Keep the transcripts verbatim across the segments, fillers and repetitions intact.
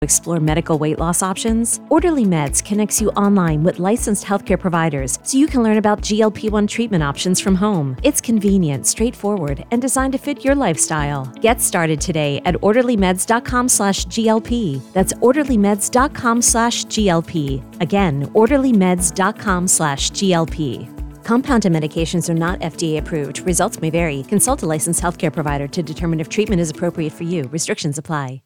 Explore medical weight loss options? Orderly Meds connects you online with licensed healthcare providers so you can learn about G L P one treatment options from home. It's convenient, straightforward, and designed to fit your lifestyle. Get started today at orderlymeds.com slash GLP. That's orderlymeds.com slash GLP. Again, orderlymeds.com slash GLP. Compounded medications are not F D A approved. Results may vary. Consult a licensed healthcare provider to determine if treatment is appropriate for you. Restrictions apply.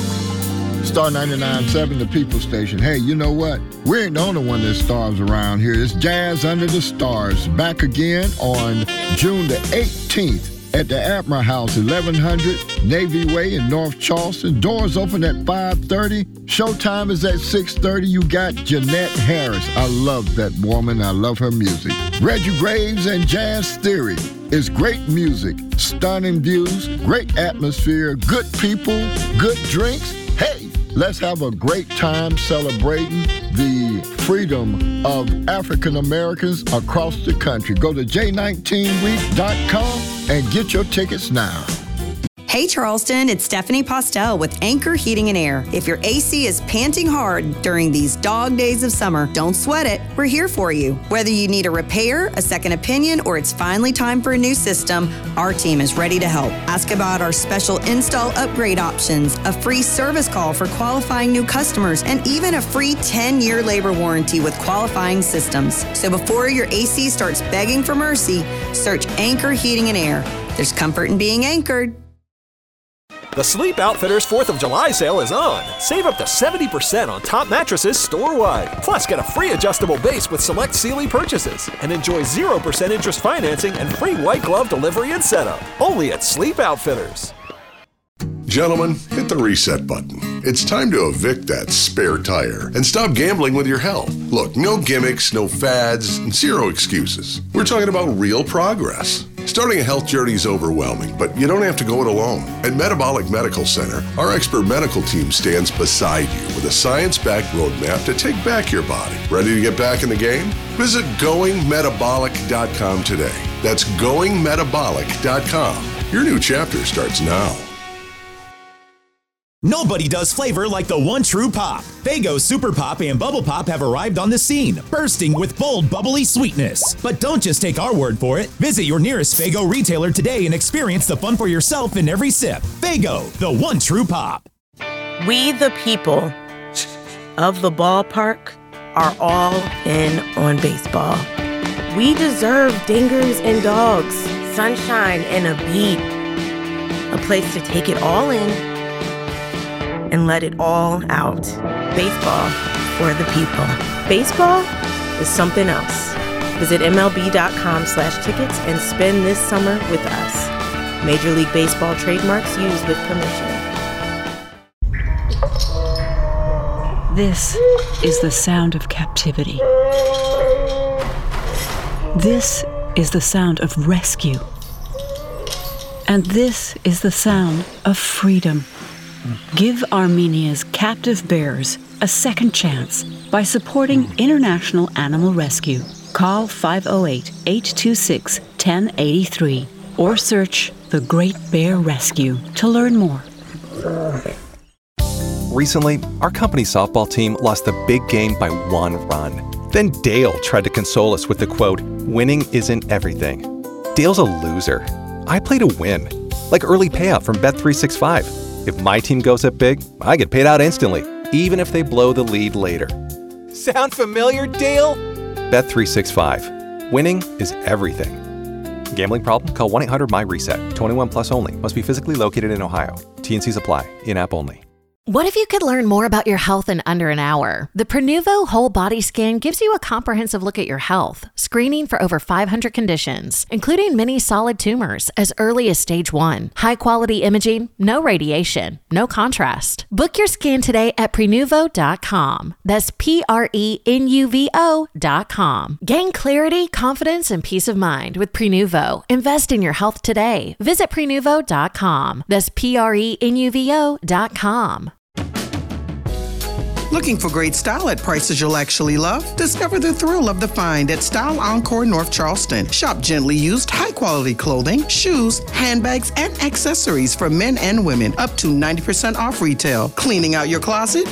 Star ninety-nine point seven, the People Station. Hey, you know what? We ain't the only one that stars around here. It's Jazz Under the Stars, back again on June the eighteenth at the Atma House, eleven hundred Navy Way in North Charleston. Doors open at five thirty. Showtime is at six thirty. You got Jeanette Harris. I love that woman. I love her music. Reggie Graves and Jazz Theory. It's great music, stunning views, great atmosphere, good people, good drinks. Hey, let's have a great time celebrating the freedom of African Americans across the country. Go to j nineteen week dot com and get your tickets now. Hey Charleston, it's Stephanie Postel with Anchor Heating and Air. If your A C is panting hard during these dog days of summer, don't sweat it. We're here for you. Whether you need a repair, a second opinion, or it's finally time for a new system, our team is ready to help. Ask about our special install upgrade options, a free service call for qualifying new customers, and even a free ten-year labor warranty with qualifying systems. So before your A C starts begging for mercy, search Anchor Heating and Air. There's comfort in being anchored. The Sleep Outfitters fourth of July sale is on. Save up to seventy percent on top mattresses store-wide. Plus, get a free adjustable base with select Sealy purchases. And enjoy zero percent interest financing and free white glove delivery and setup. Only at Sleep Outfitters. Gentlemen, hit the reset button. It's time to evict that spare tire and stop gambling with your health. Look, no gimmicks, no fads, zero excuses. We're talking about real progress. Starting a health journey is overwhelming, but you don't have to go it alone. At Metabolic Medical Center, our expert medical team stands beside you with a science-backed roadmap to take back your body. Ready to get back in the game? Visit going metabolic dot com today. That's going metabolic dot com. Your new chapter starts now. Nobody does flavor like the one true pop. Faygo Super Pop and Bubble Pop have arrived on the scene, bursting with bold, bubbly sweetness. But don't just take our word for it. Visit your nearest Faygo retailer today and experience the fun for yourself in every sip. Faygo, the one true pop. We the people of the ballpark are all in on baseball. We deserve dingers and dogs, sunshine and a beat, a place to take it all in and let it all out. Baseball for the people. Baseball is something else. Visit M L B dot com slash tickets and spend this summer with us. Major League Baseball trademarks used with permission. This is the sound of captivity. This is the sound of rescue. And this is the sound of freedom. Give Armenia's captive bears a second chance by supporting International Animal Rescue. Call five oh eight, eight two six, one oh eight three or search The Great Bear Rescue to learn more. Recently, our company softball team lost the big game by one run. Then Dale tried to console us with the quote, "Winning isn't everything." Dale's a loser. I play to win, like early payout from Bet three sixty-five. If my team goes up big, I get paid out instantly, even if they blow the lead later. Sound familiar, Dale? Bet three sixty-five. Winning is everything. Gambling problem? Call one eight hundred M Y RESET. twenty-one plus only. Must be physically located in Ohio. T and Cs apply. In-app only. What if you could learn more about your health in under an hour? The Prenuvo Whole Body Scan gives you a comprehensive look at your health, screening for over five hundred conditions, including many solid tumors as early as stage one. High-quality imaging, no radiation, no contrast. Book your scan today at prenuvo dot com. That's P R E N U V O dot com. Gain clarity, confidence, and peace of mind with Prenuvo. Invest in your health today. Visit prenuvo dot com. That's P R E N U V O dot com. Looking for great style at prices you'll actually love? Discover the thrill of the find at Style Encore North Charleston. Shop gently used, high-quality clothing, shoes, handbags, and accessories for men and women, up to ninety percent off retail. Cleaning out your closet?